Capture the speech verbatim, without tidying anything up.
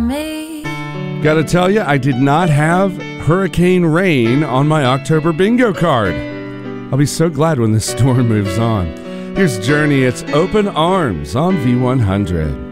me. Gotta tell you, I did not have Hurricane Rain on my October bingo card. I'll be so glad when this storm moves on. Here's Journey. It's Open Arms on V one hundred.